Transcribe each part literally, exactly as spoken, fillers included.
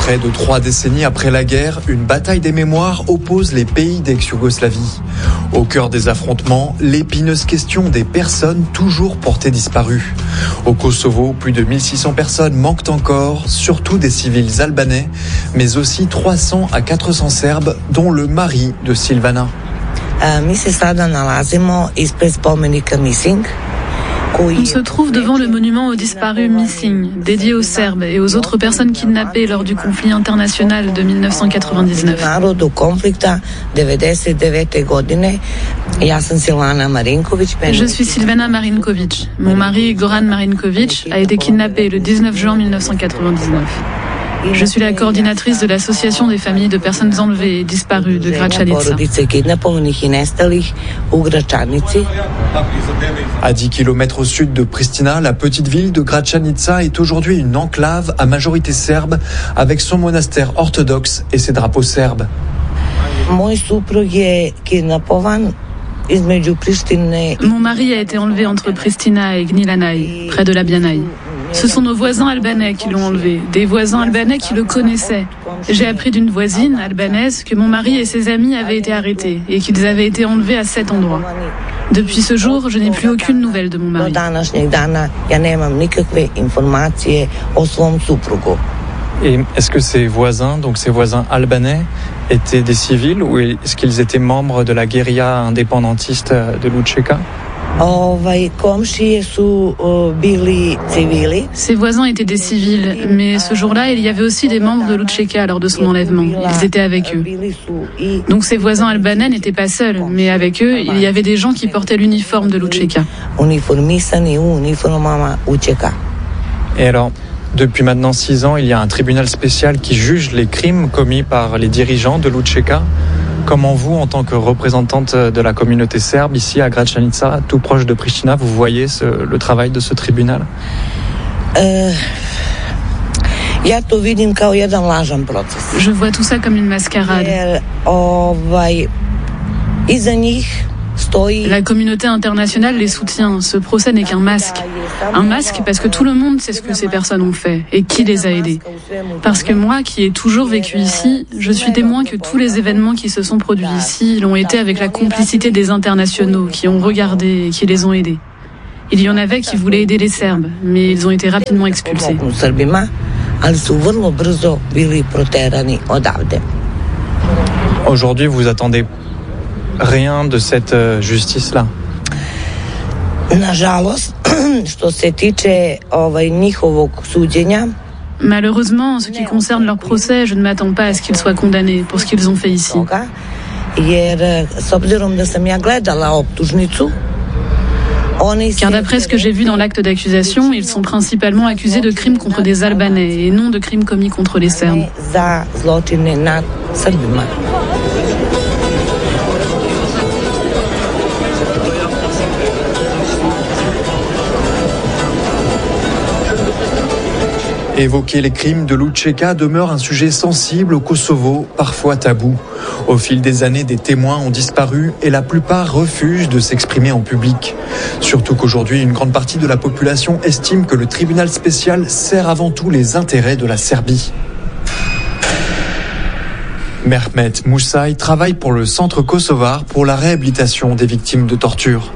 Près de trois décennies après la guerre, une bataille des mémoires oppose les pays d'ex-Yougoslavie. Au cœur des affrontements, l'épineuse question des personnes toujours portées disparues. Au Kosovo, plus de mille six cents personnes manquent encore, surtout des civils albanais, mais aussi trois cents à quatre cents Serbes, dont le mari de Silvana. Mi se sada nalazimo ispred spomenika Missing. On se trouve devant le monument aux disparus Missing, dédié aux Serbes et aux autres personnes kidnappées lors du conflit international de mille neuf cent quatre-vingt-dix-neuf. Je suis Silvana Marinković. Mon mari, Goran Marinković, a été kidnappé le dix-neuf juin mille neuf cent quatre-vingt-dix-neuf. Je suis la coordinatrice de l'association des familles de personnes enlevées et disparues de Gračanica. À dix kilomètres au sud de Pristina, la petite ville de Gračanica est aujourd'hui une enclave à majorité serbe avec son monastère orthodoxe et ses drapeaux serbes. Mon mari a été enlevé entre Pristina et Gnjilane, près de Labjanaï. Ce sont nos voisins albanais qui l'ont enlevé, des voisins albanais qui le connaissaient. J'ai appris d'une voisine albanaise que mon mari et ses amis avaient été arrêtés et qu'ils avaient été enlevés à cet endroit. Depuis ce jour, je n'ai plus aucune nouvelle de mon mari. Et est-ce que ces voisins, donc ces voisins albanais, étaient des civils ou est-ce qu'ils étaient membres de la guérilla indépendantiste de Lučeka ? Ses voisins étaient des civils, mais ce jour-là, il y avait aussi des membres de Lučeka lors de son enlèvement. Ils étaient avec eux. Donc ses voisins albanais n'étaient pas seuls, mais avec eux, il y avait des gens qui portaient l'uniforme de Lučeka. Et alors, depuis maintenant six ans, il y a un tribunal spécial qui juge les crimes commis par les dirigeants de Lučeka. Comment vous, en tant que représentante de la communauté serbe, ici à Gračanica, tout proche de Pristina, vous voyez ce, le travail de ce tribunal ? euh, Je vois tout ça comme une mascarade. La communauté internationale les soutient. Ce procès n'est qu'un masque. Un masque parce que tout le monde sait ce que ces personnes ont fait et qui les a aidés. Parce que moi, qui ai toujours vécu ici, je suis témoin que tous les événements qui se sont produits ici l'ont été avec la complicité des internationaux qui ont regardé et qui les ont aidés. Il y en avait qui voulaient aider les Serbes, mais ils ont été rapidement expulsés. Aujourd'hui, vous attendez rien de cette euh, justice-là? Malheureusement, en ce qui concerne leur procès, je ne m'attends pas à ce qu'ils soient condamnés pour ce qu'ils ont fait ici. Car d'après ce que j'ai vu dans l'acte d'accusation, ils sont principalement accusés de crimes contre des Albanais et non de crimes commis contre les Serbes. Évoquer les crimes de Lučeka demeure un sujet sensible au Kosovo, parfois tabou. Au fil des années, des témoins ont disparu et la plupart refusent de s'exprimer en public. Surtout qu'aujourd'hui, une grande partie de la population estime que le tribunal spécial sert avant tout les intérêts de la Serbie. Mehmet Musaï travaille pour le Centre kosovar pour la réhabilitation des victimes de torture.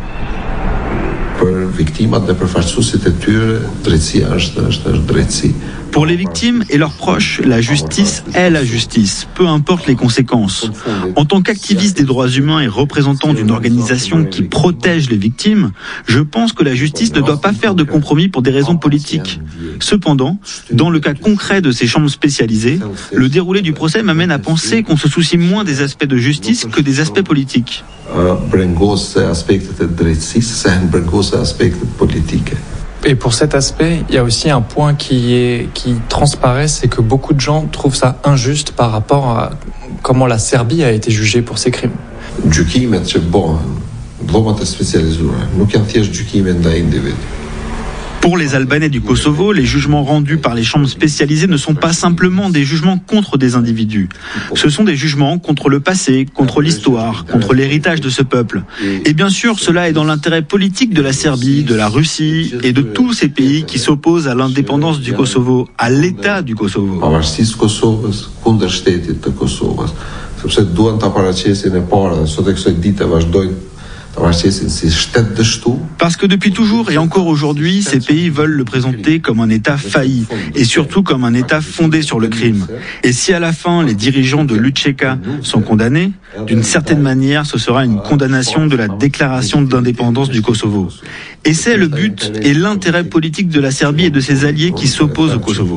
Pour les victimes et leurs proches, la justice est la justice, peu importe les conséquences. En tant qu'activiste des droits humains et représentant d'une organisation qui protège les victimes, je pense que la justice ne doit pas faire de compromis pour des raisons politiques. Cependant, dans le cas concret de ces chambres spécialisées, le déroulé du procès m'amène à penser qu'on se soucie moins des aspects de justice que des aspects politiques. Et pour cet aspect, il y a aussi un point qui, est, qui transparaît, c'est que beaucoup de gens trouvent ça injuste par rapport à comment la Serbie a été jugée pour ces crimes. Pour les Albanais du Kosovo, les jugements rendus par les chambres spécialisées ne sont pas simplement des jugements contre des individus. Ce sont des jugements contre le passé, contre l'histoire, contre l'héritage de ce peuple. Et bien sûr, cela est dans l'intérêt politique de la Serbie, de la Russie et de tous ces pays qui s'opposent à l'indépendance du Kosovo, à l'État du Kosovo. Parce que depuis toujours et encore aujourd'hui, ces pays veulent le présenter comme un État failli et surtout comme un État fondé sur le crime. Et si à la fin les dirigeants de l'U C K sont condamnés, d'une certaine manière ce sera une condamnation de la déclaration d'indépendance du Kosovo. Et c'est le but et l'intérêt politique de la Serbie et de ses alliés qui s'opposent au Kosovo.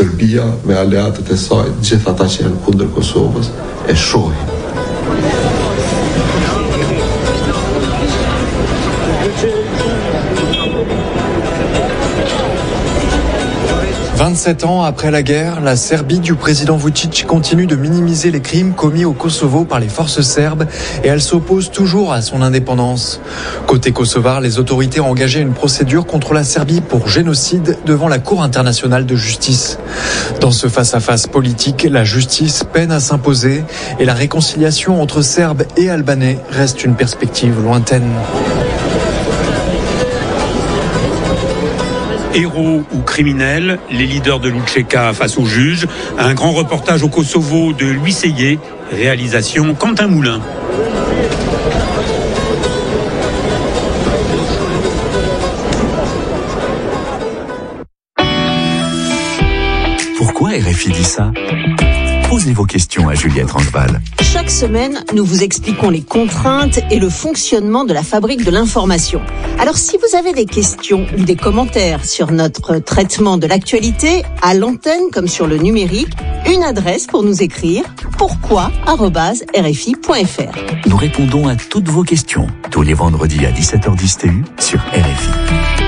vingt-sept ans après la guerre, la Serbie du président Vučić continue de minimiser les crimes commis au Kosovo par les forces serbes et elle s'oppose toujours à son indépendance. Côté kosovar, les autorités ont engagé une procédure contre la Serbie pour génocide devant la Cour internationale de justice. Dans ce face-à-face politique, la justice peine à s'imposer et la réconciliation entre Serbes et Albanais reste une perspective lointaine. Héros ou criminels, les leaders de l'U C K face aux juges. Un grand reportage au Kosovo de Louis Seyé, réalisation Quentin Moulin. Pourquoi R F I dit ça ? Posez vos questions à Juliette Rangeval. Chaque semaine, nous vous expliquons les contraintes et le fonctionnement de la fabrique de l'information. Alors, si vous avez des questions ou des commentaires sur notre traitement de l'actualité, à l'antenne comme sur le numérique, une adresse pour nous écrire, pourquoi arobase r f i point f r. Nous répondons à toutes vos questions, tous les vendredis à dix-sept heures dix T U sur R F I.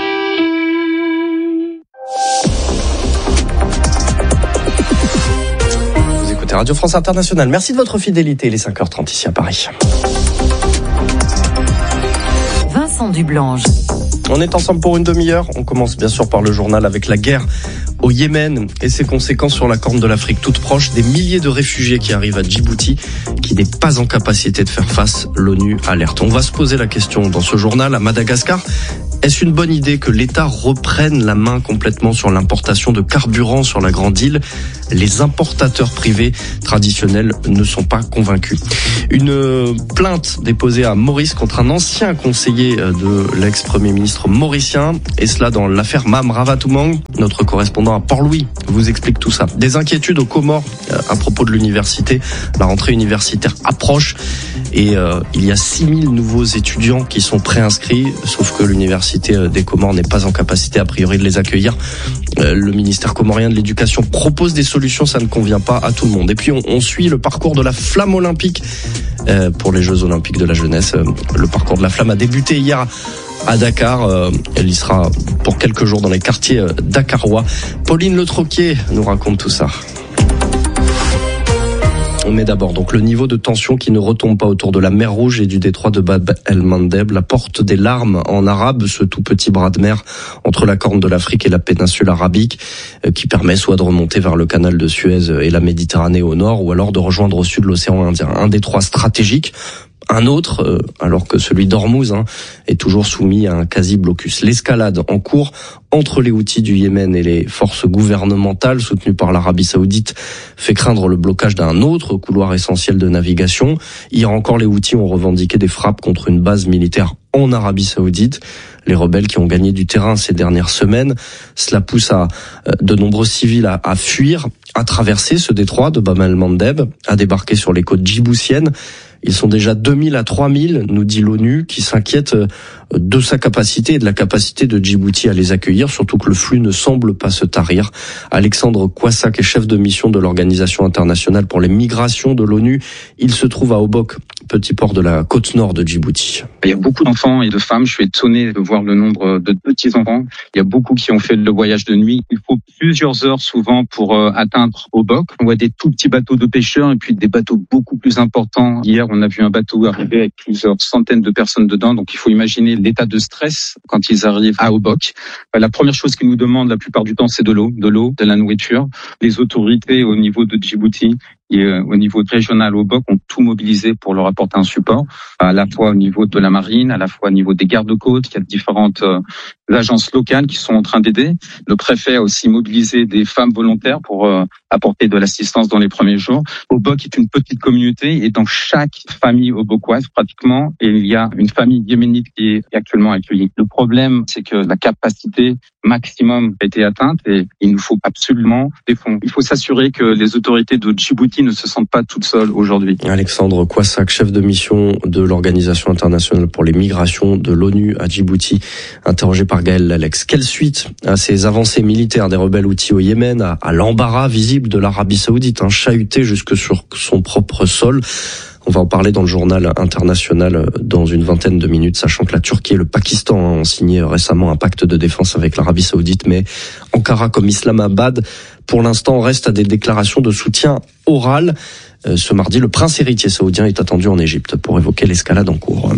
Radio France Internationale. Merci de votre fidélité. Il est cinq heures trente ici à Paris. Vincent Dublange. On est ensemble pour une demi-heure. On commence bien sûr par le journal avec la guerre au Yémen et ses conséquences sur la Corne de l'Afrique toute proche. Des milliers de réfugiés qui arrivent à Djibouti, qui n'est pas en capacité de faire face. L'ONU alerte. On va se poser la question dans ce journal. À Madagascar, est-ce une bonne idée que l'État reprenne la main complètement sur l'importation de carburant sur la grande île ? Les importateurs privés traditionnels ne sont pas convaincus. Une plainte déposée à Maurice contre un ancien conseiller de l'ex-premier ministre mauricien, et cela dans l'affaire Mam Ravatoumang. Notre correspondant à Port-Louis vous explique tout ça. Des inquiétudes aux Comores à propos de l'université. La rentrée universitaire approche et euh, il y a six mille nouveaux étudiants qui sont préinscrits, sauf que l'université des Comores n'est pas en capacité a priori de les accueillir. Euh, le ministère comorien de l'éducation propose des solutions, ça ne convient pas à tout le monde. Et puis on, on suit le parcours de la flamme olympique euh, pour les Jeux olympiques de la jeunesse. Euh, le parcours de la flamme a débuté hier à Dakar. Euh, elle y sera pour quelques jours dans les quartiers euh, dakarois. Pauline Le Troquier nous raconte tout ça. Mais d'abord, donc le niveau de tension qui ne retombe pas autour de la mer Rouge et du détroit de Bab el-Mandeb, la porte des larmes en arabe, ce tout petit bras de mer entre la Corne de l'Afrique et la péninsule arabique, qui permet soit de remonter vers le canal de Suez et la Méditerranée au nord, ou alors de rejoindre au sud l'océan Indien. Un détroit stratégique. Un autre, euh, alors que celui d'Ormuz hein, est toujours soumis à un quasi-blocus. L'escalade en cours entre les Houthis du Yémen et les forces gouvernementales soutenues par l'Arabie Saoudite fait craindre le blocage d'un autre couloir essentiel de navigation. Hier encore, les Houthis ont revendiqué des frappes contre une base militaire en Arabie Saoudite. Les rebelles qui ont gagné du terrain ces dernières semaines, cela pousse à euh, de nombreux civils à, à fuir, à traverser ce détroit de Bab el-Mandeb, à débarquer sur les côtes djiboutiennes. Ils sont déjà deux mille à trois mille, nous dit l'ONU, qui s'inquiète de sa capacité et de la capacité de Djibouti à les accueillir, surtout que le flux ne semble pas se tarir. Alexandre Kouassak est chef de mission de l'Organisation internationale pour les migrations de l'ONU. Il se trouve à Obok petit port de la côte nord de Djibouti. Il y a beaucoup d'enfants et de femmes. Je suis étonné de voir le nombre de petits-enfants. Il y a beaucoup qui ont fait le voyage de nuit. Il faut plusieurs heures souvent pour euh, atteindre Obok. On voit des tout petits bateaux de pêcheurs et puis des bateaux beaucoup plus importants. Hier, on a vu un bateau arriver avec plusieurs centaines de personnes dedans. Donc, il faut imaginer l'état de stress quand ils arrivent à Obok. La première chose qu'ils nous demandent la plupart du temps, c'est de l'eau, de l'eau, de la nourriture. Les autorités au niveau de Djibouti et au niveau régional au Obok ont tout mobilisé pour leur apporter un support, à la fois au niveau de la marine, à la fois au niveau des gardes-côtes. Il y a différentes euh, agences locales qui sont en train d'aider. Le préfet a aussi mobilisé des femmes volontaires pour euh, apporter de l'assistance dans les premiers jours. Obok est une petite communauté et dans chaque famille obokoise, pratiquement, il y a une famille yéménite qui est actuellement accueillie. Le problème, c'est que la capacité maximum a été atteinte et il nous faut absolument des fonds. Il faut s'assurer que les autorités de Djibouti ne se sentent pas toutes seules aujourd'hui. Alexandre Kouassak, chef de mission de l'Organisation internationale pour les migrations de l'ONU à Djibouti, interrogé par Gaël Lalex. Quelle suite à ces avancées militaires des rebelles houthis au Yémen, à, à l'embarras visible de l'Arabie Saoudite, hein, chahuté jusque sur son propre sol? On va en parler dans le journal international dans une vingtaine de minutes, sachant que la Turquie et le Pakistan ont signé récemment un pacte de défense avec l'Arabie Saoudite, mais Ankara comme Islamabad, pour l'instant, reste à des déclarations de soutien oral. Ce mardi, le prince héritier saoudien est attendu en Égypte pour évoquer l'escalade en cours.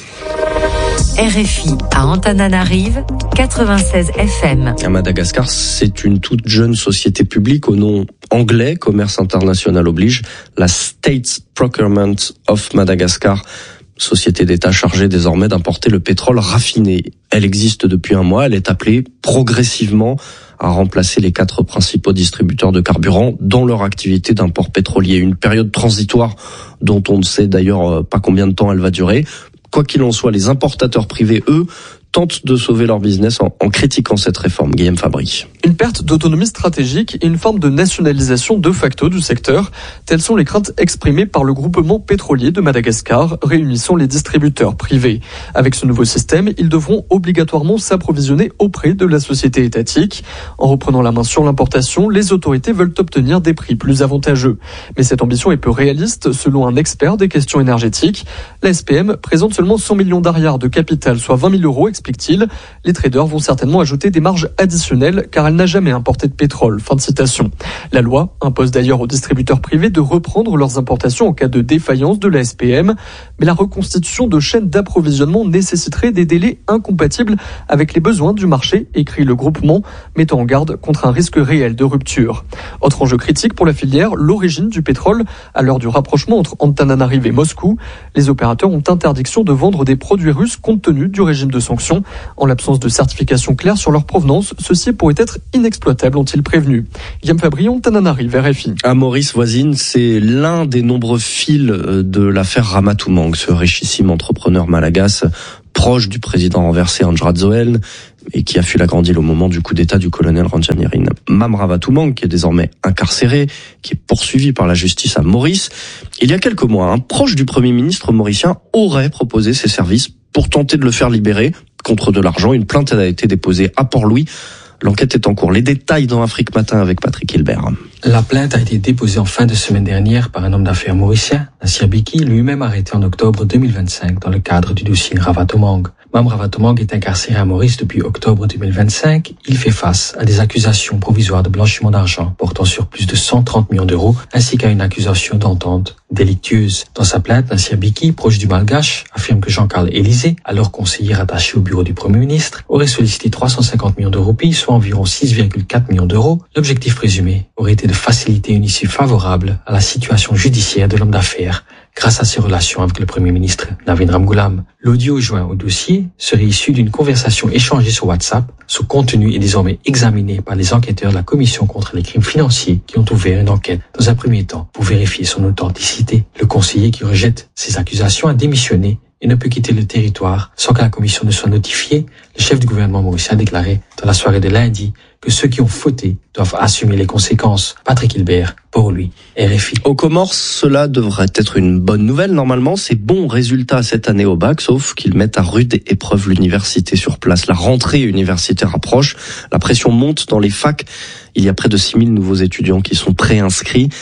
R F I à Antananarive, quatre-vingt-seize F M. À Madagascar, c'est une toute jeune société publique au nom anglais, commerce international oblige, la State Procurement of Madagascar, société d'État chargée désormais d'importer le pétrole raffiné. Elle existe depuis un mois, elle est appelée progressivement à remplacer les quatre principaux distributeurs de carburant dans leur activité d'import pétrolier. Une période transitoire dont on ne sait d'ailleurs pas combien de temps elle va durer. Quoi qu'il en soit, les importateurs privés, eux, tentent de sauver leur business en, en critiquant cette réforme. Guillaume Fabry. Une perte d'autonomie stratégique et une forme de nationalisation de facto du secteur. Telles sont les craintes exprimées par le groupement pétrolier de Madagascar, réunissant les distributeurs privés. Avec ce nouveau système, ils devront obligatoirement s'approvisionner auprès de la société étatique. En reprenant la main sur l'importation, les autorités veulent obtenir des prix plus avantageux. Mais cette ambition est peu réaliste, selon un expert des questions énergétiques. La S P M présente seulement cent millions d'ariards de capital, soit vingt mille euros, explique-t-il. Les traders vont certainement ajouter des marges additionnelles, car elle n'a jamais importé de pétrole. Fin de citation. La loi impose d'ailleurs aux distributeurs privés de reprendre leurs importations en cas de défaillance de la S P M, mais la reconstitution de chaînes d'approvisionnement nécessiterait des délais incompatibles avec les besoins du marché, écrit le groupement, mettant en garde contre un risque réel de rupture. Autre enjeu critique pour la filière, l'origine du pétrole. À l'heure du rapprochement entre Antananarive et Moscou, les opérateurs ont interdiction de vendre des produits russes compte tenu du régime de sanctions. En l'absence de certification claire sur leur provenance, ceci pourrait être inexploitable, ont-ils prévenu. Guillaume Fabry, Antananarive, R F I. À Maurice voisine, c'est l'un des nombreux fils de l'affaire Ramatoumang, ce richissime entrepreneur malagasy proche du président renversé Andry Rajoelina et qui a fui la grande île au moment du coup d'état du colonel Randjanirin. Mam Ramatoumang, qui est désormais incarcéré, qui est poursuivi par la justice à Maurice. Il y a quelques mois, un proche du Premier ministre mauricien aurait proposé ses services pour tenter de le faire libérer contre de l'argent. Une plainte a été déposée à Port-Louis. L'enquête est en cours. Les détails dans Afrique Matin avec Patrick Hilbert. La plainte a été déposée en fin de semaine dernière par un homme d'affaires mauricien, Nassir Biki, lui-même arrêté en octobre deux mille vingt-cinq dans le cadre du dossier Ramatoumang. Mam Ramatoumang est incarcéré à Maurice depuis octobre deux mille vingt-cinq. Il fait face à des accusations provisoires de blanchiment d'argent portant sur plus de cent trente millions d'euros, ainsi qu'à une accusation d'entente délictueuse. Dans sa plainte, Nassir Biki, proche du Malgache, affirme que Jean-Carl Élysée, alors conseiller rattaché au bureau du Premier ministre, aurait sollicité trois cent cinquante millions de roupies, soit environ six virgule quatre millions d'euros. L'objectif présumé aurait été de faciliter une issue favorable à la situation judiciaire de l'homme d'affaires grâce à ses relations avec le Premier ministre Navin Ramgoolam. L'audio joint au dossier serait issu d'une conversation échangée sur WhatsApp. Son contenu est désormais examiné par les enquêteurs de la Commission contre les crimes financiers qui ont ouvert une enquête dans un premier temps pour vérifier son authenticité. Le conseiller qui rejette ces accusations a démissionné et ne peut quitter le territoire sans que la commission ne soit notifiée. Le chef du gouvernement mauricien a déclaré dans la soirée de lundi que ceux qui ont fauté doivent assumer les conséquences. Patrick Hilbert, pour lui, R F I. Aux Comores, cela devrait être une bonne nouvelle. Normalement, c'est bon résultat cette année au bac, sauf qu'ils mettent à rude épreuve l'université sur place. La rentrée universitaire approche, la pression monte dans les facs. Il y a près de six mille nouveaux étudiants qui sont préinscrits.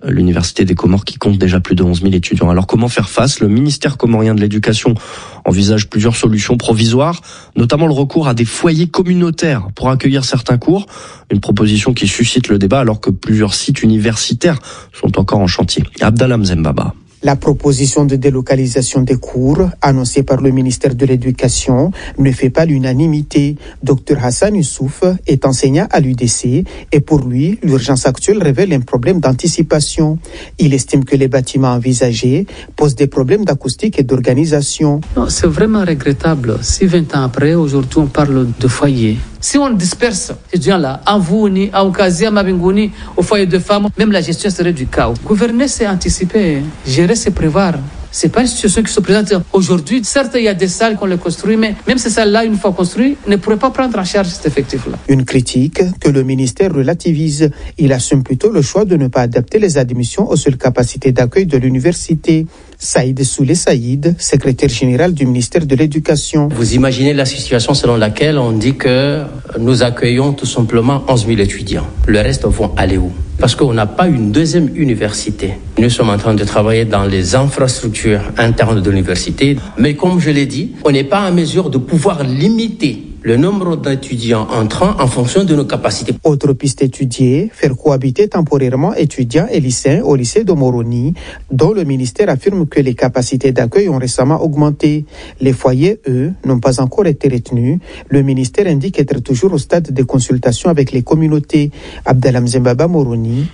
l'université des Comores qui compte déjà plus de onze mille étudiants. Alors comment faire face? Le ministère comorien de l'éducation envisage plusieurs solutions provisoires, notamment le recours à des foyers communautaires pour accueillir certains cours, une proposition qui suscite le débat alors que plusieurs sites universitaires sont encore en chantier. Abdallah Mzembaba. La proposition de délocalisation des cours annoncée par le ministère de l'Éducation ne fait pas l'unanimité. Docteur Hassan Youssouf est enseignant à l'U D C et pour lui, l'urgence actuelle révèle un problème d'anticipation. Il estime que les bâtiments envisagés posent des problèmes d'acoustique et d'organisation. Non, c'est vraiment regrettable. Si vingt ans après, aujourd'hui, on parle de foyer. Si on disperse ces gens-là, à Vouni, à Oukazi, à Mabingouni, au foyer de femmes, même la gestion serait du chaos. Gouverner, c'est anticiper. Gérer, c'est prévoir. C'est pas une situation qui se présente aujourd'hui. Certes, il y a des salles qu'on les construit, mais même ces salles-là, une fois construites, ne pourraient pas prendre en charge cet effectif-là. Une critique que le ministère relativise. Il assume plutôt le choix de ne pas adapter les admissions aux seules capacités d'accueil de l'université. Saïd Soulé Saïd, secrétaire général du ministère de l'Éducation. Vous imaginez la situation selon laquelle on dit que nous accueillons tout simplement onze mille étudiants. Le reste vont aller où? Parce qu'on n'a pas une deuxième université. Nous sommes en train de travailler dans les infrastructures internes de l'université. Mais comme je l'ai dit, on n'est pas en mesure de pouvoir limiter le nombre d'étudiants entrants en fonction de nos capacités. Autre piste étudiée, faire cohabiter temporairement étudiants et lycéens au lycée de Moroni, dont le ministère affirme que les capacités d'accueil ont récemment augmenté. Les foyers, eux, n'ont pas encore été retenus. Le ministère indique être toujours au stade de consultation avec les communautés. Abdallah Mzembaba, Moroni.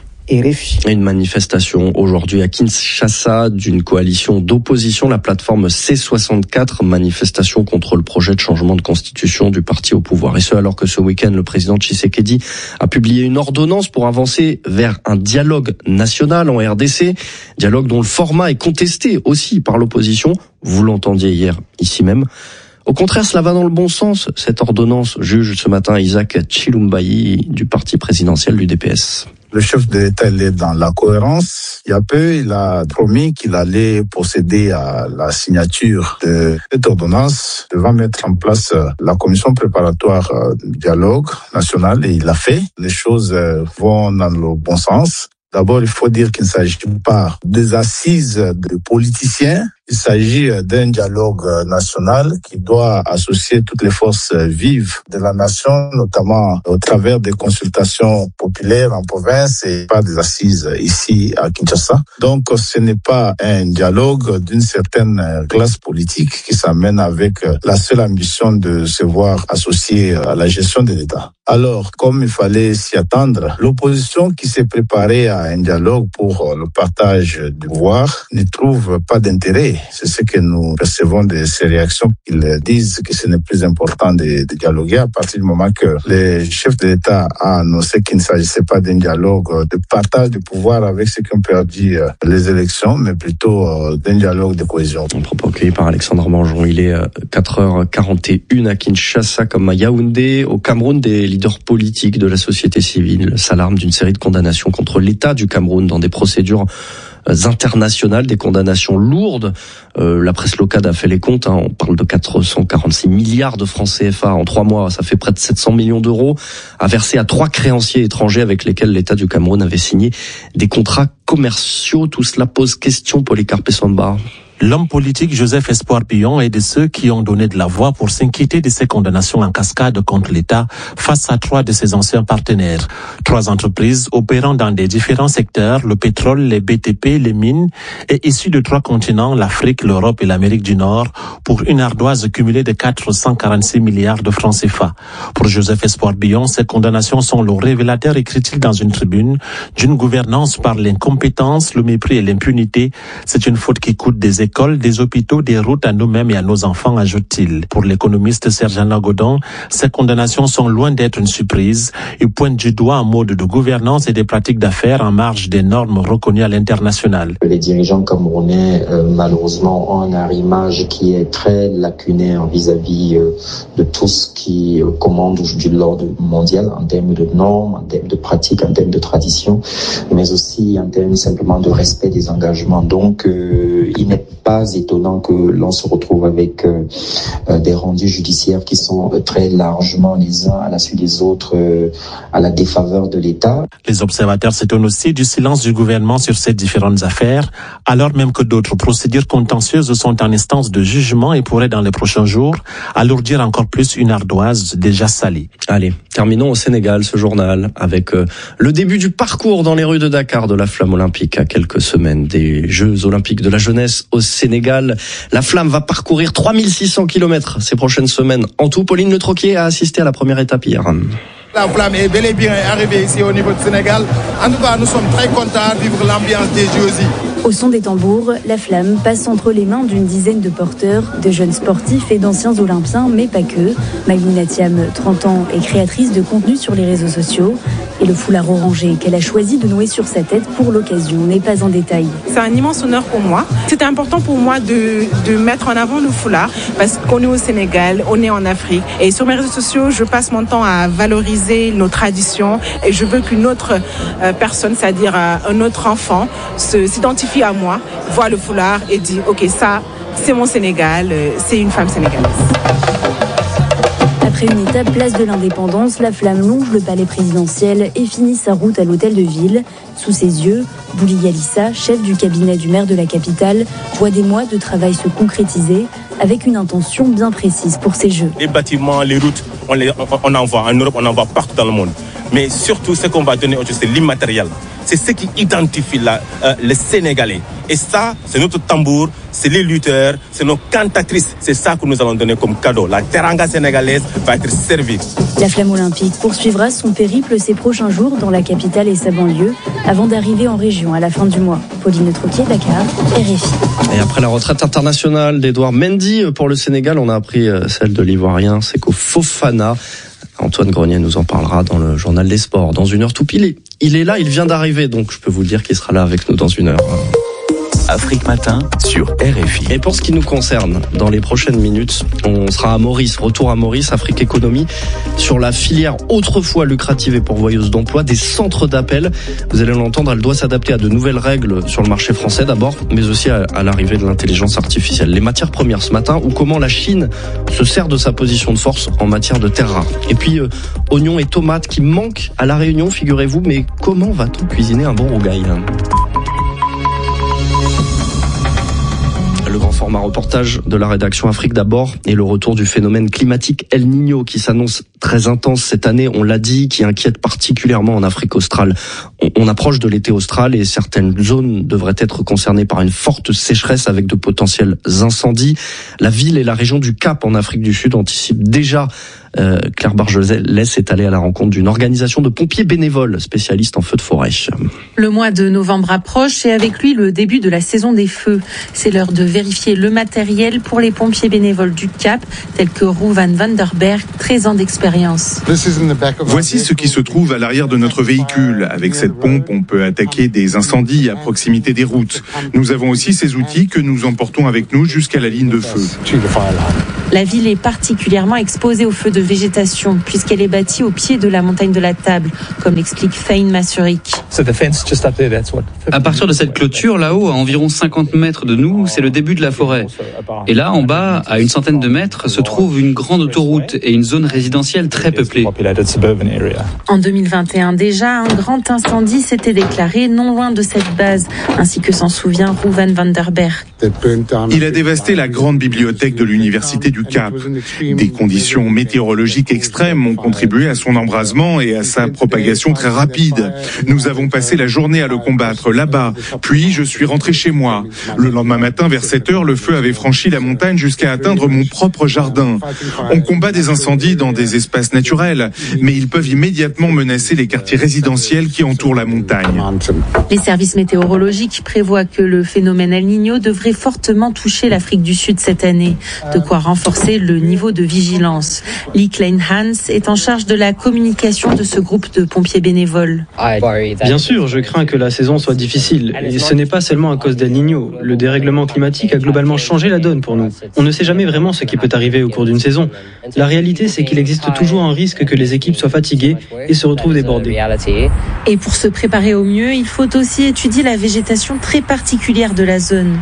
Une manifestation aujourd'hui à Kinshasa d'une coalition d'opposition, la plateforme C soixante-quatre, manifestation contre le projet de changement de constitution du parti au pouvoir. Et ce, alors que ce week-end, le président Tshisekedi a publié une ordonnance pour avancer vers un dialogue national en R D C, dialogue dont le format est contesté aussi par l'opposition. Vous l'entendiez hier, ici même. Au contraire, cela va dans le bon sens. Cette ordonnance, juge ce matin Isaac Chilumbayi du parti présidentiel du D P S. Le chef de l'État, il est dans la cohérence. Il y a peu, il a promis qu'il allait procéder à la signature de cette ordonnance, devant mettre en place la commission préparatoire du dialogue national, et il l'a fait. Les choses vont dans le bon sens. D'abord, il faut dire qu'il ne s'agit pas des assises de politiciens. Il s'agit d'un dialogue national qui doit associer toutes les forces vives de la nation, notamment au travers des consultations populaires en province et pas des assises ici à Kinshasa. Donc, ce n'est pas un dialogue d'une certaine classe politique qui s'amène avec la seule ambition de se voir associée à la gestion de l'État. Alors, comme il fallait s'y attendre, l'opposition qui s'est préparée à un dialogue pour le partage du pouvoir ne trouve pas d'intérêt. C'est ce que nous percevons de ces réactions. Ils disent que ce n'est plus important de, de dialoguer à partir du moment que le chef de l'État a annoncé qu'il ne s'agissait pas d'un dialogue de partage du pouvoir avec ceux qui ont perdu les élections, mais plutôt d'un dialogue de cohésion. Un propos accueilli par Alexandre Mangeon. Il est quatre heures quarante et une à Kinshasa comme à Yaoundé. Au Cameroun, des leaders politiques de la société civile s'alarment d'une série de condamnations contre l'État du Cameroun dans des procédures internationales, des condamnations lourdes. Euh, la presse locale a fait les comptes, hein, on parle de quatre cent quarante-six milliards de francs C F A en trois mois, ça fait près de sept cents millions d'euros à verser à trois créanciers étrangers avec lesquels l'État du Cameroun avait signé des contrats commerciaux. Tout cela pose question, Polycarpe Samba. L'homme politique Joseph Espoir Billon est de ceux qui ont donné de la voix pour s'inquiéter de ces condamnations en cascade contre l'État face à trois de ses anciens partenaires. Trois entreprises opérant dans des différents secteurs, le pétrole, les B T P, les mines, et issues de trois continents, l'Afrique, l'Europe et l'Amérique du Nord, pour une ardoise cumulée de quatre cent quarante-six milliards de francs C F A. Pour Joseph Espoir Billon, ces condamnations sont le révélateur, écrit-il dans une tribune, d'une gouvernance par l'incompétence, le mépris et l'impunité. C'est une faute qui coûte des écoles, des hôpitaux, des routes à nous-mêmes et à nos enfants, ajoute-t-il. Pour l'économiste Serge Godon, ces condamnations sont loin d'être une surprise. Il pointe du doigt un mode de gouvernance et des pratiques d'affaires en marge des normes reconnues à l'international. Les dirigeants camerounais, euh, malheureusement, ont un arrimage qui est très lacunaire vis-à-vis euh, de tout ce qui euh, commande aujourd'hui l'ordre mondial en termes de normes, en termes de pratiques, en termes de traditions, mais aussi en termes simplement de respect des engagements. Donc, euh, il n'est pas étonnant que l'on se retrouve avec euh, euh, des rendus judiciaires qui sont euh, très largement les uns à la suite des autres euh, à la défaveur de l'État. Les observateurs s'étonnent aussi du silence du gouvernement sur ces différentes affaires, alors même que d'autres procédures contentieuses sont en instance de jugement et pourraient dans les prochains jours alourdir encore plus une ardoise déjà salée. Allez, terminons au Sénégal ce journal avec euh, le début du parcours dans les rues de Dakar de la flamme olympique à quelques semaines des Jeux olympiques de la jeunesse au Sénégal. La flamme va parcourir trois mille six cents kilomètres ces prochaines semaines. En tout, Pauline Le Troquier a assisté à la première étape hier. La flamme est bel et bien arrivée ici au niveau du Sénégal. En tout cas, nous sommes très contents de vivre l'ambiance des J O S I. Au son des tambours, la flamme passe entre les mains d'une dizaine de porteurs, de jeunes sportifs et d'anciens olympiens, mais pas que. Maïmouna Thiam, trente ans, est créatrice de contenu sur les réseaux sociaux. Et le foulard orangé qu'elle a choisi de nouer sur sa tête pour l'occasion n'est pas en détail. C'est un immense honneur pour moi. C'était important pour moi de, de mettre en avant le foulard parce qu'on est au Sénégal, on est en Afrique. Et sur mes réseaux sociaux, je passe mon temps à valoriser nos traditions et je veux qu'une autre euh, personne, c'est-à-dire euh, un autre enfant, se, s'identifie à moi, voit le foulard et dit « Ok, ça, c'est mon Sénégal, euh, c'est une femme sénégalaise ». Après une étape place de l'Indépendance, la flamme longe le palais présidentiel et finit sa route à l'hôtel de ville. Sous ses yeux, Bouli Yalissa, chef du cabinet du maire de la capitale, voit des mois de travail se concrétiser avec une intention bien précise pour ces Jeux. Les bâtiments, les routes, on, les, on, on en voit en Europe, on en voit partout dans le monde. Mais surtout, ce qu'on va donner aujourd'hui, c'est l'immatériel. C'est ce qui identifie la, euh, les Sénégalais. Et ça, c'est notre tambour, c'est les lutteurs, c'est nos cantatrices. C'est ça que nous allons donner comme cadeau. La teranga sénégalaise va être servie. La flamme olympique poursuivra son périple ces prochains jours dans la capitale et sa banlieue, avant d'arriver en région à la fin du mois. Pauline Le Troquier, Dakar, R F I. Et après la retraite internationale d'Edouard Mendy pour le Sénégal, on a appris celle de l'Ivoirien Seko Fofana. Antoine Grenier nous en parlera dans le journal des sports. Dans une heure tout pile, il est là, il vient d'arriver, donc je peux vous dire qu'il sera là avec nous dans une heure. Afrique Matin sur R F I. Et pour ce qui nous concerne, dans les prochaines minutes, on sera à Maurice, retour à Maurice, Afrique Économie, sur la filière autrefois lucrative et pourvoyeuse d'emploi des centres d'appel. Vous allez l'entendre, elle doit s'adapter à de nouvelles règles sur le marché français d'abord, mais aussi à, à l'arrivée de l'intelligence artificielle. Les matières premières ce matin, ou comment la Chine se sert de sa position de force en matière de terres rares. Et puis, euh, oignons et tomates qui manquent à La Réunion, figurez-vous, mais comment va-t-on cuisiner un bon rougail ? Le grand format reportage de la rédaction Afrique d'abord et le retour du phénomène climatique El Niño qui s'annonce très intense cette année, on l'a dit, qui inquiète particulièrement en Afrique australe. On, on approche de l'été austral et certaines zones devraient être concernées par une forte sécheresse avec de potentiels incendies. La ville et la région du Cap en Afrique du Sud anticipent déjà. Euh, Claire Bargelès est allée à la rencontre d'une organisation de pompiers bénévoles spécialistes en feux de forêt. Le mois de novembre approche et avec lui le début de la saison des feux. C'est l'heure de vérifier le matériel pour les pompiers bénévoles du Cap, tels que Rouvan Vanderberg, treize ans d'expérience. Voici ce qui se trouve à l'arrière de notre véhicule. Avec cette pompe, on peut attaquer des incendies à proximité des routes. Nous avons aussi ces outils que nous emportons avec nous jusqu'à la ligne de feu. La ville est particulièrement exposée aux feux de végétation puisqu'elle est bâtie au pied de la montagne de la Table, comme l'explique Fain Masurik. À partir de cette clôture, là-haut, à environ cinquante mètres de nous, c'est le début de la forêt. Et là, en bas, à une centaine de mètres, se trouve une grande autoroute et une zone résidentielle très peuplée. En deux mille vingt et un déjà, un grand incendie s'était déclaré non loin de cette base, ainsi que s'en souvient Rouvan Vanderberg. Il a dévasté la grande bibliothèque de l'université du Cap. Des conditions météorologiques extrêmes ont contribué à son embrasement et à sa propagation très rapide. Nous avons passé la journée à le combattre là-bas, puis je suis rentré chez moi. Le lendemain matin, vers sept heures, le feu avait franchi la montagne jusqu'à atteindre mon propre jardin. On combat des incendies dans des espaces naturels, mais ils peuvent immédiatement menacer les quartiers résidentiels qui entourent la montagne. Les services météorologiques prévoient que le phénomène El Niño devrait fortement toucher l'Afrique du Sud cette année, de quoi renforcer renforcer le niveau de vigilance. Lee Klein-Hans est en charge de la communication de ce groupe de pompiers bénévoles. Bien sûr, je crains que la saison soit difficile. Et ce n'est pas seulement à cause d'El Niño. Le dérèglement climatique a globalement changé la donne pour nous. On ne sait jamais vraiment ce qui peut arriver au cours d'une saison. La réalité, c'est qu'il existe toujours un risque que les équipes soient fatiguées et se retrouvent débordées. Et pour se préparer au mieux, il faut aussi étudier la végétation très particulière de la zone.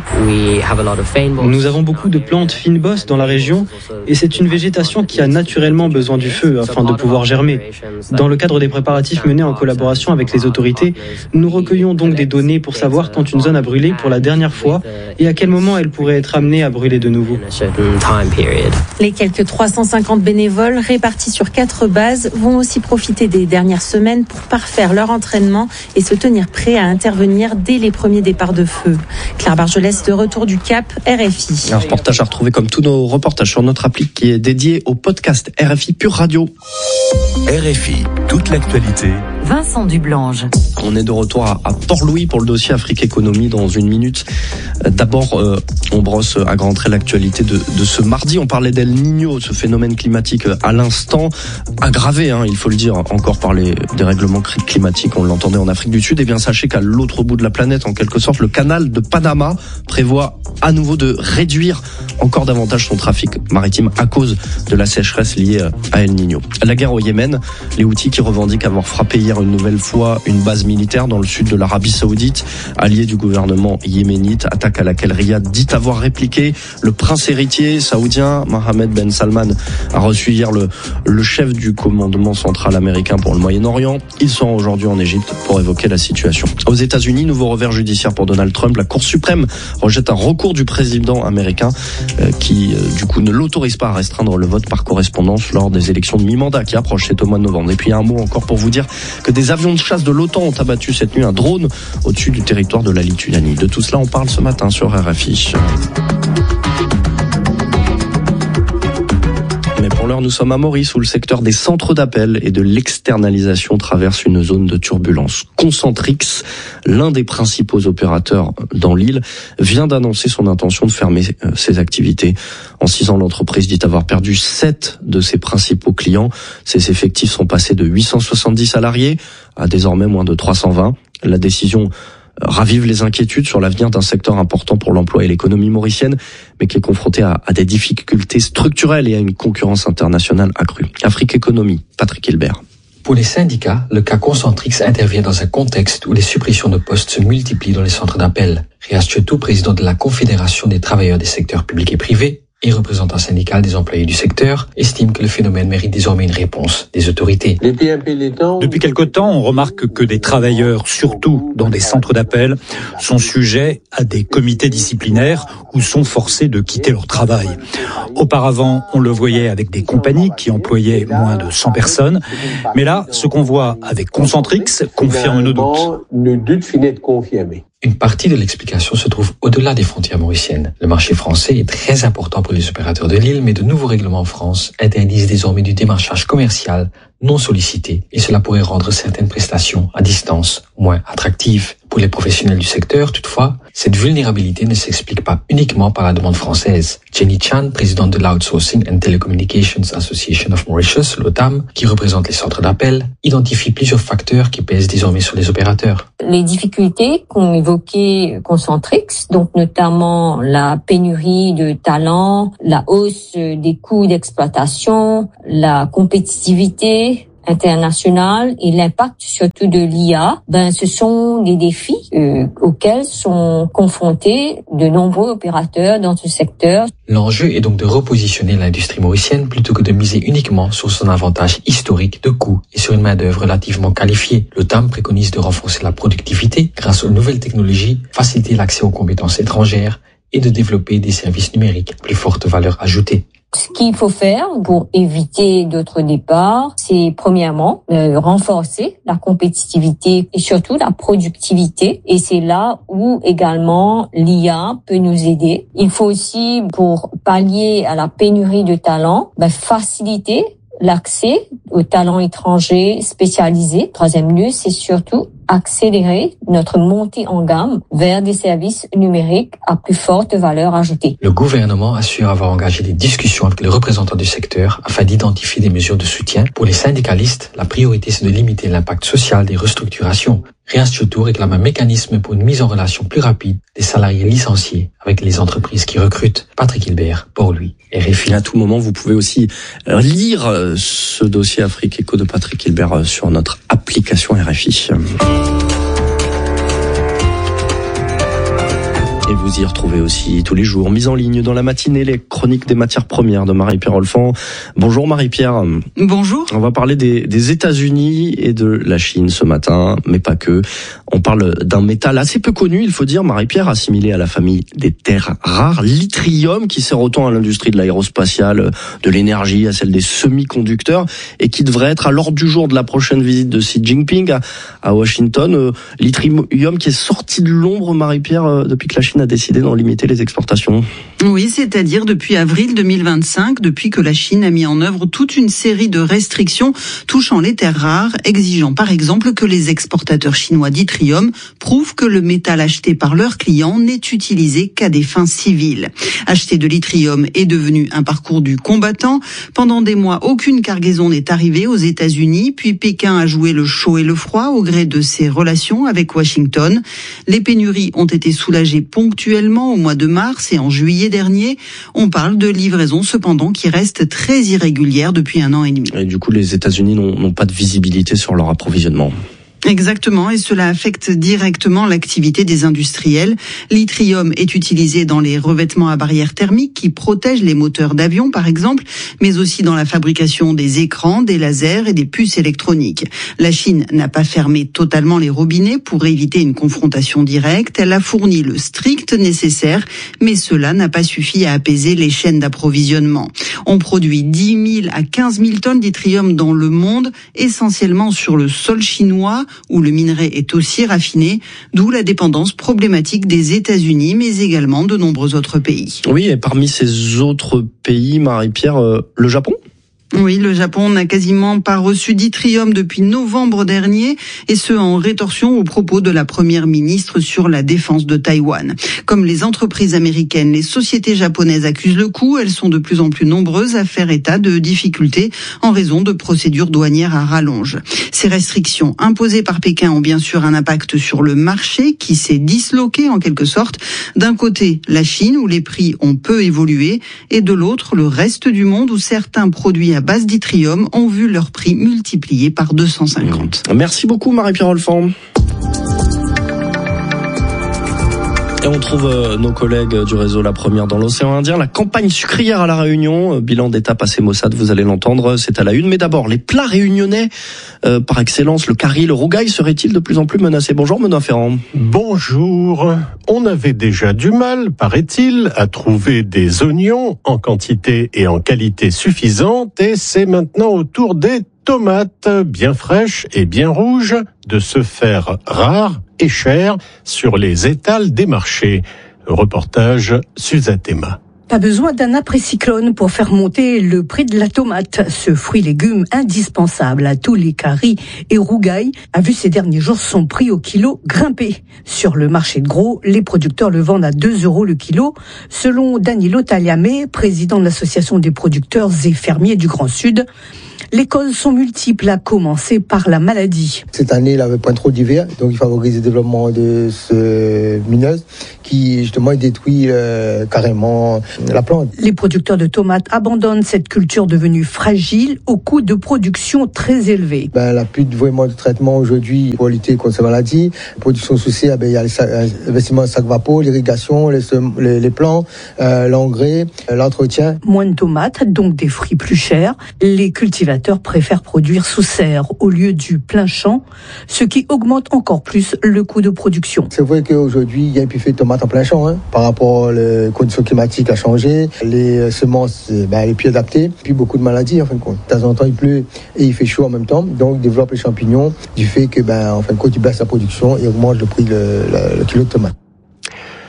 Nous avons beaucoup de plantes fine-bosses dans la région et c'est une végétation qui a naturellement besoin du feu afin de pouvoir germer. Dans le cadre des préparatifs menés en collaboration avec les autorités, nous recueillons donc des données pour savoir quand une zone a brûlé pour la dernière fois et à quel moment elle pourrait être amenée à brûler de nouveau. Les quelques trois cent cinquante bénévoles répartis sur quatre bases vont aussi profiter des dernières semaines pour parfaire leur entraînement et se tenir prêts à intervenir dès les premiers départs de feu. Claire Bargelès, de retour du Cap, R F I. Un reportage à retrouver comme tous nos reportages sur notre appli qui est dédié au podcast R F I Pure Radio. R F I, toute l'actualité. Vincent Dublange. On est de retour à, à Port-Louis pour le dossier Afrique Économie dans une minute. D'abord, euh, on brosse à grands traits l'actualité de, de ce mardi. On parlait d'El Niño, ce phénomène climatique à l'instant, aggravé, hein, il faut le dire, encore par les dérèglements climatiques. On l'entendait en Afrique du Sud. Et bien, sachez qu'à l'autre bout de la planète, en quelque sorte, le canal de Panama prévoit à nouveau de réduire encore davantage son trafic maritime à cause de la sécheresse liée à El Niño. La guerre au Yémen, les Houthis qui revendiquent avoir frappé hier une nouvelle fois une base militaire dans le sud de l'Arabie Saoudite, allié du gouvernement yéménite, attaque à laquelle Riyad dit avoir répliqué. Le prince héritier saoudien Mohammed Ben Salman a reçu hier le, le chef du commandement central américain pour le Moyen-Orient. Il sera aujourd'hui en Égypte pour évoquer la situation. Aux États-Unis, nouveau revers judiciaire pour Donald Trump. La Cour suprême rejette un recours du président américain euh, qui, euh, du coup, ne l'autorise pas à restreindre le vote par correspondance lors des élections de mi-mandat qui approchent, c'est au mois de novembre. Et puis un mot encore pour vous dire que des avions de chasse de l'OTAN ont abattu cette nuit un drone au-dessus du territoire de la Lituanie. De tout cela, on parle ce matin sur R F I. Mais pour l'heure, nous sommes à Maurice où le secteur des centres d'appel et de l'externalisation traverse une zone de turbulence. Concentrix, l'un des principaux opérateurs dans l'île, vient d'annoncer son intention de fermer ses activités. En six ans, l'entreprise dit avoir perdu sept de ses principaux clients. Ses effectifs sont passés de huit cent soixante-dix salariés à désormais moins de trois cent vingt. La décision ravive les inquiétudes sur l'avenir d'un secteur important pour l'emploi et l'économie mauricienne, mais qui est confronté à, à des difficultés structurelles et à une concurrence internationale accrue. Afrique Économie, Patrick Hilbert. Pour les syndicats, le cas Concentrix intervient dans un contexte où les suppressions de postes se multiplient dans les centres d'appel. Riaz Chetou, président de la Confédération des travailleurs des secteurs publics et privés et représentant syndical des employés du secteur, estime que le phénomène mérite désormais une réponse des autorités. Depuis quelque temps, on remarque que des travailleurs, surtout dans des centres d'appel, sont sujets à des comités disciplinaires ou sont forcés de quitter leur travail. Auparavant, on le voyait avec des compagnies qui employaient moins de cent personnes, mais là, ce qu'on voit avec Concentrix confirme nos doutes. Le doute finit de confirmer. Une partie de l'explication se trouve au-delà des frontières mauriciennes. Le marché français est très important pour les opérateurs de l'île, mais de nouveaux règlements en France interdisent désormais du démarchage commercial non sollicité et cela pourrait rendre certaines prestations à distance moins attractives. Pour les professionnels du secteur, toutefois, cette vulnérabilité ne s'explique pas uniquement par la demande française. Jenny Chan, présidente de l'Outsourcing and Telecommunications Association of Mauritius, l'O T A M, qui représente les centres d'appel, identifie plusieurs facteurs qui pèsent désormais sur les opérateurs. Les difficultés qu'ont évoquées Concentrix, donc notamment la pénurie de talents, la hausse des coûts d'exploitation, la compétitivité international et l'impact surtout de l'I A, ben ce sont des défis euh, auxquels sont confrontés de nombreux opérateurs dans ce secteur. L'enjeu est donc de repositionner l'industrie mauricienne plutôt que de miser uniquement sur son avantage historique de coût et sur une main-d'œuvre relativement qualifiée. Le T A M préconise de renforcer la productivité grâce aux nouvelles technologies, faciliter l'accès aux compétences étrangères et de développer des services numériques à plus forte valeur ajoutée. Ce qu'il faut faire pour éviter d'autres départs, c'est premièrement euh, renforcer la compétitivité et surtout la productivité. Et c'est là où également l'I A peut nous aider. Il faut aussi, pour pallier à la pénurie de talents, ben, faciliter l'accès aux talents étrangers spécialisés. Troisième lieu, c'est surtout accélérer notre montée en gamme vers des services numériques à plus forte valeur ajoutée. Le gouvernement assure avoir engagé des discussions avec les représentants du secteur afin d'identifier des mesures de soutien. Pour les syndicalistes, la priorité c'est de limiter l'impact social des restructurations. Réinstituto réclame un mécanisme pour une mise en relation plus rapide des salariés licenciés avec les entreprises qui recrutent. Patrick Hilbert, pour lui, R F I. À tout moment, vous pouvez aussi lire ce dossier Afrique Éco de Patrick Hilbert sur notre application R F I. Et vous y retrouvez aussi tous les jours, mise en ligne dans la matinée, les chroniques des matières premières de Marie-Pierre Olfan. Bonjour Marie-Pierre. Bonjour. On va parler des, des États-Unis et de la Chine ce matin, mais pas que. On parle d'un métal assez peu connu, il faut dire, Marie-Pierre, assimilé à la famille des terres rares, l'yttrium, qui sert autant à l'industrie de l'aérospatiale, de l'énergie, à celle des semi-conducteurs, et qui devrait être à l'ordre du jour de la prochaine visite de Xi Jinping à, à Washington. Euh, l'yttrium qui est sorti de l'ombre, Marie-Pierre, euh, depuis que la Chine a décidé d'en limiter les exportations. Oui, c'est-à-dire depuis avril deux mille vingt-cinq, depuis que la Chine a mis en œuvre toute une série de restrictions touchant les terres rares, exigeant par exemple que les exportateurs chinois d'yttrium prouvent que le métal acheté par leurs clients n'est utilisé qu'à des fins civiles. Acheter de l'yttrium est devenu un parcours du combattant. Pendant des mois, aucune cargaison n'est arrivée aux États-Unis, puis Pékin a joué le chaud et le froid au gré de ses relations avec Washington. Les pénuries ont été soulagées ponctuellement au mois de mars et en juillet dernier. On parle de livraisons cependant qui restent très irrégulières depuis un an et demi. Et du coup, les États-Unis n'ont, n'ont pas de visibilité sur leur approvisionnement. Exactement, et cela affecte directement l'activité des industriels. L'yttrium est utilisé dans les revêtements à barrière thermique qui protègent les moteurs d'avion, par exemple, mais aussi dans la fabrication des écrans, des lasers et des puces électroniques. La Chine n'a pas fermé totalement les robinets pour éviter une confrontation directe. Elle a fourni le strict nécessaire, mais cela n'a pas suffi à apaiser les chaînes d'approvisionnement. On produit dix mille à quinze mille tonnes d'yttrium dans le monde, essentiellement sur le sol chinois, où le minerai est aussi raffiné, d'où la dépendance problématique des États-Unis, mais également de nombreux autres pays. Oui, et parmi ces autres pays, Marie-Pierre, euh, le Japon ? Oui, le Japon n'a quasiment pas reçu d'yttrium depuis novembre dernier, et ce en rétorsion aux propos de la première ministre sur la défense de Taïwan. Comme les entreprises américaines, les sociétés japonaises accusent le coup. Elles sont de plus en plus nombreuses à faire état de difficultés en raison de procédures douanières à rallonge. Ces restrictions imposées par Pékin ont bien sûr un impact sur le marché qui s'est disloqué en quelque sorte. D'un côté, la Chine où les prix ont peu évolué, et de l'autre, le reste du monde où certains produits à base d'yttrium ont vu leur prix multiplié par deux cent cinquante. Merci beaucoup Marie-Pierre Olfan. Et on trouve nos collègues du réseau La Première dans l'océan Indien. La campagne sucrière à La Réunion, bilan d'étape assez maussade, vous allez l'entendre, c'est à la une. Mais d'abord, les plats réunionnais euh, par excellence, le curry, le rougail, serait-il de plus en plus menacé? Bonjour Benoît Ferrand. Bonjour. On avait déjà du mal, paraît-il, à trouver des oignons en quantité et en qualité suffisante, et c'est maintenant au tour des tomates bien fraîches et bien rouges de se faire rares et chères sur les étals des marchés. Reportage Suzatema. Pas besoin d'un après-cyclone pour faire monter le prix de la tomate. Ce fruit-légume indispensable à tous les caries et rougailles a vu ces derniers jours son prix au kilo grimper. Sur le marché de gros, les producteurs le vendent à deux euros le kilo. Selon Danilo Tagliame, président de l'association des producteurs et fermiers du Grand Sud, les causes sont multiples, à commencer par la maladie. Cette année, il n'y avait pas trop d'hiver, donc il favorise le développement de ce mineuse qui justement détruit euh, carrément la plante. Les producteurs de tomates abandonnent cette culture devenue fragile au coût de production très élevé. Ben, la plus de vraiment de traitement aujourd'hui pour lutter contre ces maladies. La production souciée, ben, il y a l'investissement de sac vapo, l'irrigation, les, les, les plants, euh, l'engrais, l'entretien. Moins de tomates, donc des fruits plus chers. Les cultivateurs préfèrent produire sous serre au lieu du plein champ, ce qui augmente encore plus le coût de production. C'est vrai qu'aujourd'hui, il y a un buffet de tomates en plein champ, hein, par rapport aux conditions climatiques à changer, les semences, ben, les plus adaptées, puis beaucoup de maladies en fin de compte. De temps en temps, il pleut et il fait chaud en même temps, donc développe les champignons du fait que, ben, en fin de compte, il baisse la production et augmente le prix, le, le, le kilo de tomate.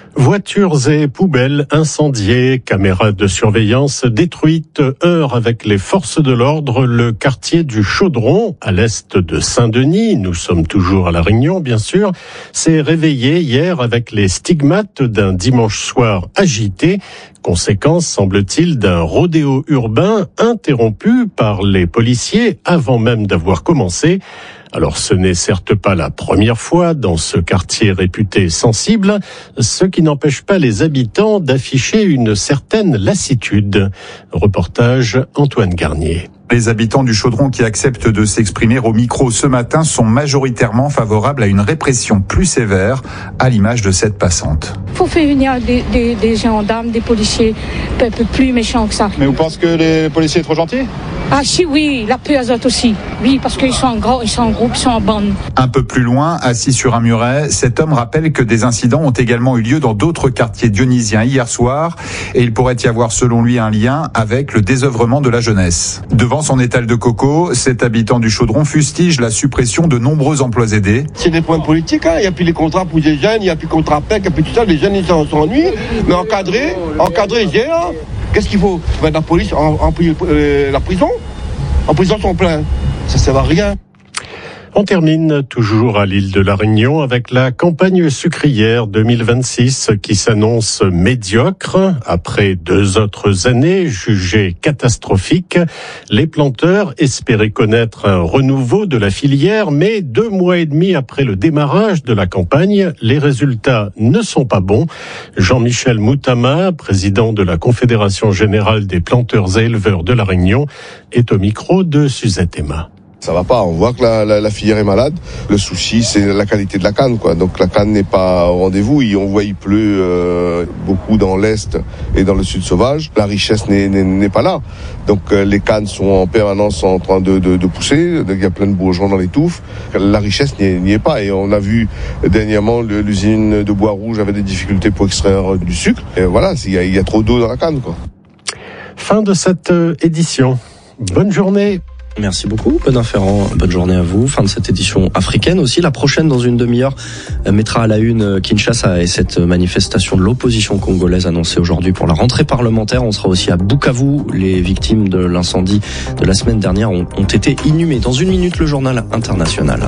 Voitures et poubelles incendiées, caméras de surveillance détruites, heurts avec les forces de l'ordre. Le quartier du Chaudron, à l'est de Saint-Denis, nous sommes toujours à La Réunion bien sûr, s'est réveillé hier avec les stigmates d'un dimanche soir agité. Conséquence, semble-t-il, d'un rodéo urbain interrompu par les policiers avant même d'avoir commencé. Alors ce n'est certes pas la première fois dans ce quartier réputé sensible, ce qui n'empêche pas les habitants d'afficher une certaine lassitude. Reportage Antoine Garnier. Les habitants du Chaudron qui acceptent de s'exprimer au micro ce matin sont majoritairement favorables à une répression plus sévère, à l'image de cette passante. Il faut faire venir des, des, des gendarmes, des policiers un peu plus méchants que ça. Mais vous pensez que les policiers sont trop gentils ? Ah si, oui, la peu azote aussi. Oui, parce qu'ils sont en gros, ils sont en groupe, ils sont en bande. Un peu plus loin, assis sur un muret, cet homme rappelle que des incidents ont également eu lieu dans d'autres quartiers dionysiens hier soir, et il pourrait y avoir selon lui un lien avec le désœuvrement de la jeunesse. Devant son étal de coco, cet habitant du Chaudron fustige la suppression de nombreux emplois aidés. C'est des points politiques, hein. Il n'y a plus les contrats pour les jeunes, il n'y a plus de contrat P E C, il n'y a plus tout ça, les jeunes ils s'ennuient, mais encadrer, encadrer, j'ai là. Qu'est-ce qu'il faut ? Ben, la police, en, en, euh, la prison En prison, sont pleins. Ça ne sert à rien. On termine toujours à l'île de la Réunion avec la campagne sucrière deux mille vingt-six qui s'annonce médiocre. Après deux autres années jugées catastrophiques, les planteurs espéraient connaître un renouveau de la filière, mais deux mois et demi après le démarrage de la campagne, les résultats ne sont pas bons. Jean-Michel Moutama, président de la Confédération générale des planteurs et éleveurs de la Réunion, est au micro de Suzette Emma. Ça va pas, on voit que la, la, la filière est malade. Le souci, c'est la qualité de la canne, quoi. Donc la canne n'est pas au rendez-vous. On voit il pleut euh, beaucoup dans l'est et dans le sud sauvage. La richesse n'est, n'est, n'est pas là. Donc euh, les cannes sont en permanence en train de, de, de pousser. Donc, il y a plein de bourgeons dans les touffes. La richesse n'y est, n'y est pas. Et on a vu dernièrement l'usine de Bois-Rouge avait des difficultés pour extraire du sucre. Et voilà, il y a, il y a trop d'eau dans la canne, quoi. Fin de cette édition. Bonne journée. Merci beaucoup, Ben Inférent. Bonne journée à vous. Fin de cette édition africaine aussi. La prochaine, dans une demi-heure, mettra à la une Kinshasa et cette manifestation de l'opposition congolaise annoncée aujourd'hui pour la rentrée parlementaire. On sera aussi à Bukavu. Les victimes de l'incendie de la semaine dernière ont, ont été inhumées. Dans une minute, le journal international.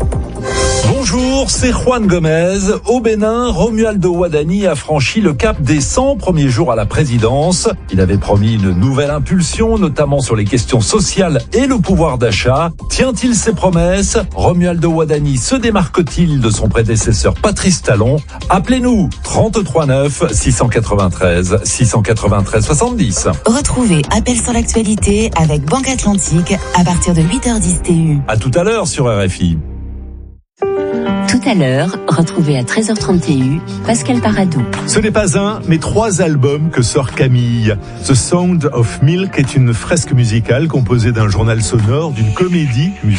Bonjour, c'est Juan Gomez. Au Bénin, Romualdo Ouadani a franchi le cap des cent premiers jours à la présidence. Il avait promis une nouvelle impulsion, notamment sur les questions sociales et le pouvoir d'achat. Tient-il ses promesses ? Romualdo Ouadani se démarque-t-il de son prédécesseur Patrice Talon ? Appelez-nous trente-trois neuf six cent quatre-vingt-treize six cent quatre-vingt-treize soixante-dix. Retrouvez Appel sur l'actualité avec Banque Atlantique à partir de huit heures dix T U. À tout à l'heure sur R F I. Tout à l'heure, retrouvez à treize heures trente T U Pascal Paradou. Ce n'est pas un, mais trois albums que sort Camille. The Sound of Milk est une fresque musicale composée d'un journal sonore, d'une comédie musicale.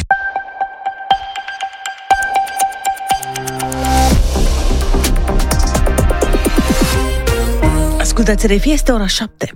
Ascultați R F I, este ora șapte.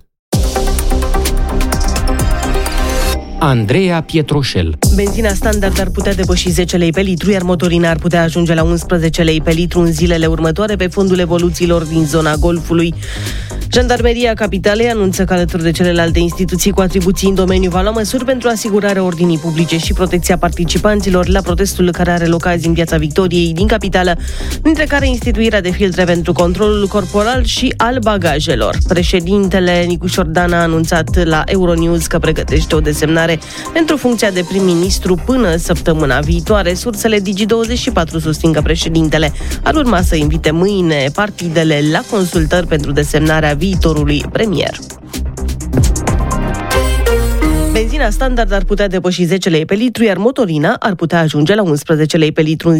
Andreea Pietrușel. Benzina standard ar putea depăși zece lei pe litru, iar motorina ar putea ajunge la unsprezece lei pe litru în zilele următoare pe fondul evoluțiilor din zona Golfului. Jandarmeria Capitalei anunță că alături de celelalte instituții cu atribuții în domeniu va lua măsuri pentru asigurarea ordinii publice și protecția participanților la protestul care are loc azi în Piața Victoriei din capitală, dintre care instituirea de filtre pentru controlul corporal și al bagajelor. Președintele Nicușor Dan a anunțat la Euronews că pregătește o desemnare pentru funcția de prim-ministru până săptămâna viitoare. Sursele Digi douăzeci și patru susțin că președintele ar urma să invite mâine partidele la consultări pentru desemnarea viitorului premier. Benzina standard ar putea depăși zece lei pe litru, iar motorina ar putea ajunge la unsprezece lei pe litru.